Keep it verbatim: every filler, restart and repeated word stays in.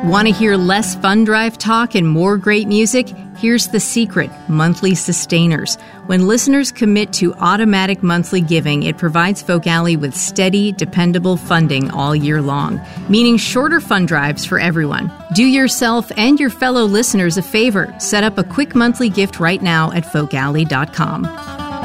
Want to hear less fun drive talk and more great music? Here's the secret: monthly sustainers. When listeners commit to automatic monthly giving, it provides Folk Alley with steady, dependable funding all year long, meaning shorter fund drives for everyone. Do yourself and your fellow listeners a favor. Set up a quick monthly gift right now at folk alley dot com.